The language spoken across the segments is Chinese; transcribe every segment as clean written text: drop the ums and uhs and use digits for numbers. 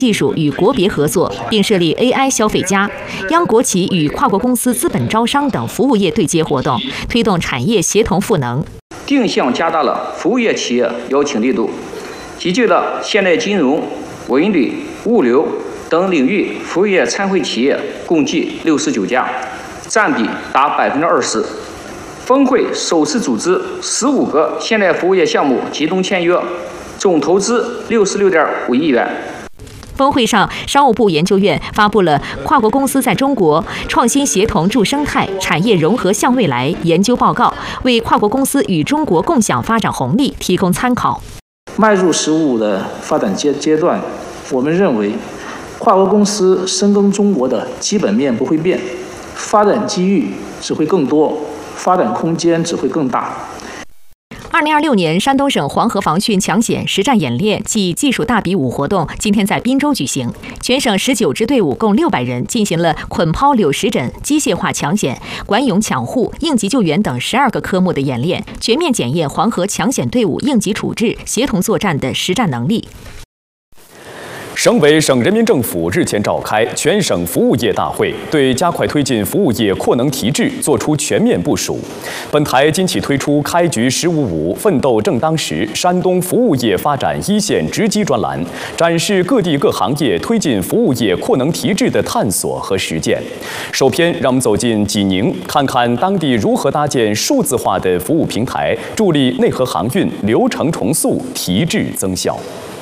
技术与国别合作，并设立 AI 消费家、央国企与跨国公司资本招商等服务业对接活动，推动产业协同赋能。 定向加大了服务业企业邀请力度，集聚了现代金融、文旅、物流等领域服务业参会企业共计69家，占比达20%。峰会首次组织15个现代服务业项目集中签约，总投资66.5亿元。 峰会上，商务部研究院发布了《跨国公司在中国创新协同助生态、产业融合向未来》研究报告，为跨国公司与中国共享发展红利提供参考。 迈入15的发展阶段，我们认为，跨国公司深耕中国的基本面不会变，发展机遇只会更多，发展空间只会更大。 2026年，山东省黄河防汛抢险实战演练暨技术大比武活动今天在滨州举行。全省19支队伍共600人进行了捆抛柳石枕、机械化抢险、管涌抢护、应急救援等12个科目的演练，全面检验黄河抢险队伍应急处置、协同作战的实战能力。 省委省人民政府日前召开全省服务业大会，对加快推进服务业扩能提质作出全面部署。本台今起推出“开局1055，奋斗正当时”山东服务业发展一线直击专栏，展示各地各行业推进服务业扩能提质的探索和实践。首篇，让我们走进济宁，看看当地如何搭建数字化的服务平台，助力内河航运流程重塑、提质增效。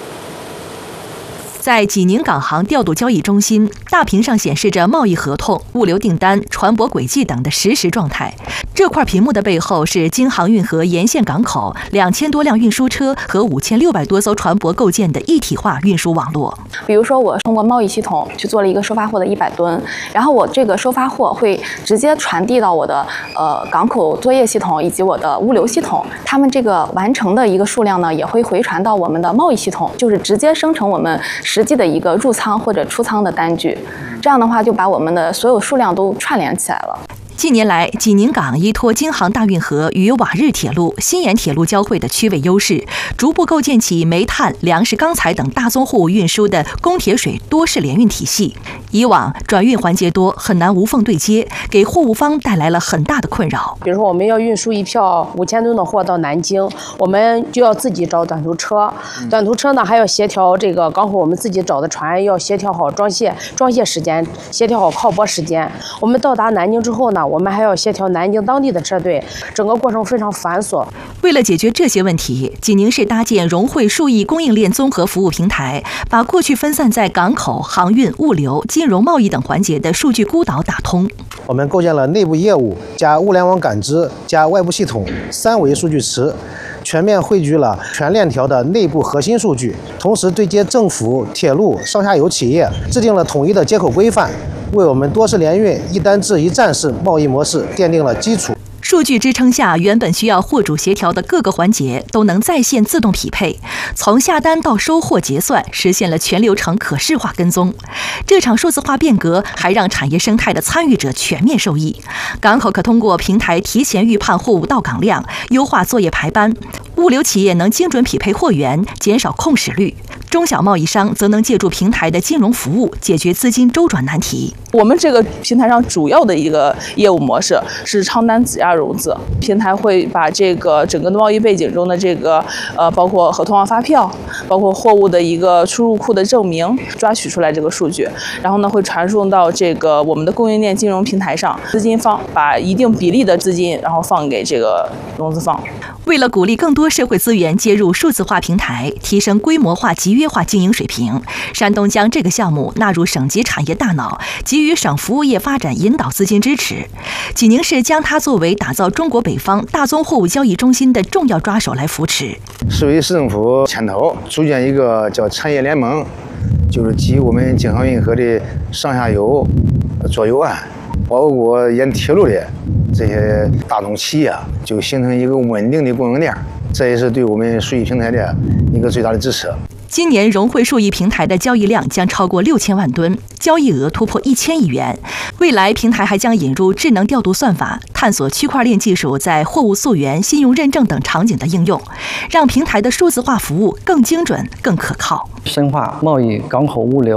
在济宁港航调度交易中心，大屏上显示着贸易合同、物流订单、船舶轨迹等的实时状态。这块屏幕的背后是京杭运河沿线港口2000多辆运输车和5600多艘船舶构建的一体化运输网络。 比如说，我通过贸易系统去做了一个收发货的100吨，然后我这个收发货会直接传递到我的港口作业系统以及我的物流系统，他们这个完成的一个数量呢，也会回传到我们的贸易系统，就是直接生成我们实际的一个入仓或者出仓的单据。这样的话，就把我们的所有数量都串联起来了。 近年来，济宁港依托京杭大运河与瓦日铁路、新延铁路交汇的区位优势，逐步构建起煤炭、粮食、钢材等大宗货物运输的供铁水多式联运体系。以往转运环节多，很难无缝对接，给货物方带来了很大的困扰。 比如说，我们要运输一票5000吨的货到南京，我们就要自己找短途车，短途车呢还要协调这个港口我们自己找的船，要协调好装卸时间，协调好靠泊时间。我们到达南京之后呢，我们还要协调南京当地的车队，整个过程非常繁琐。 为了解决这些问题，济宁市搭建融汇数亿供应链综合服务平台，把过去分散在港口、航运、物流、金融、贸易等环节的数据孤岛打通。 我们构建了内部业务加物联网感知加外部系统3维数据池，全面汇聚了全链条的内部核心数据，同时对接政府、铁路、上下游企业，制定了统一的接口规范，为我们多式联运、一单制一站式贸易模式奠定了基础。 数据支撑下，原本需要货主协调的各个环节都能在线自动匹配，从下单到收货结算，实现了全流程可视化跟踪。这场数字化变革还让产业生态的参与者全面受益。港口可通过平台提前预判货物到港量，优化作业排班；物流企业能精准匹配货源，减少空驶率；中小贸易商则能借助平台的金融服务，解决资金周转难题。 我们这个平台上主要的一个业务模式是仓单质押融资，平台会把这个整个的贸易背景中的这个包括合同化发票，包括货物的一个出入库的证明，抓取出来这个数据，然后呢会传送到这个我们的供应链金融平台上，资金方把一定比例的资金然后放给这个融资方。 为了鼓励更多社会资源接入数字化平台，提升规模化集约化经营水平，山东将这个项目纳入省级产业大脑，给予省服务业发展引导资金支持。济宁市将它作为打造中国北方大宗货物交易中心的重要抓手来扶持。 市委市政府牵头组建一个叫产业联盟，就是集我们京杭运河的上下游、左右岸，包括沿铁路的这些大宗企业，就形成一个稳定的供应链，这也是对我们数亿平台的一个最大的支持。 今年融汇数亿平台的交易量将超过6000万吨，交易额突破1000亿元。未来平台还将引入智能调度算法，探索区块链技术在货物溯源、信用认证等场景的应用，让平台的数字化服务更精准、更可靠。 深化贸易、港口物流